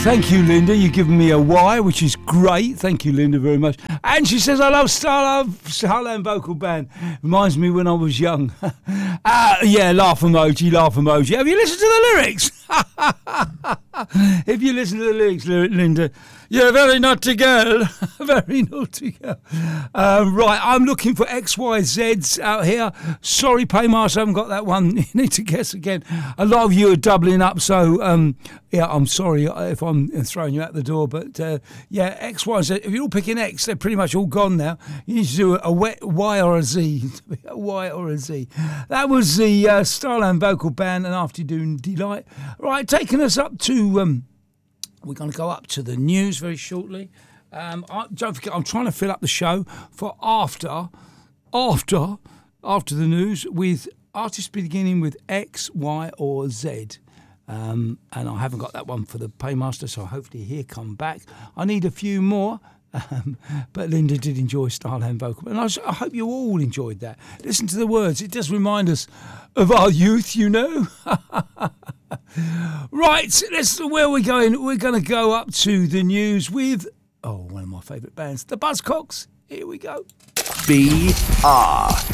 Thank you, Linda. You've given me a Y, which is great. Thank you, Linda, very much. And she says, I love Starland Vocal Band. Reminds me when I was young. Yeah, laugh emoji, laugh emoji. Have you listened to the lyrics? If you listen to the lyrics, Linda, you're a very naughty girl. Very naughty girl. Right, I'm looking for XYZs out here. Sorry, Paymaster, I haven't got that one. You need to guess again. A lot of you are doubling up, so yeah, I'm sorry if I'm throwing you out the door, but yeah, XYZ. If you're all picking X, they're pretty much all gone now. You need to do a Y or a Z. A Y or a Z. That was the Starland Vocal Band and Afternoon Delight. Right, taking us up to... we're going to go up to the news very shortly. Don't forget, I'm trying to fill up the show for after the news with artists beginning with X, Y or Z. And I haven't got that one for the Paymaster, so hopefully he'll come back. I need a few more. But Linda did enjoy Starland Vocal, and I hope you all enjoyed that. Listen to the words; it does remind us of our youth, you know. Right, where are we going? We're going to go up to the news with one of my favourite bands, the Buzzcocks. Here we go. BR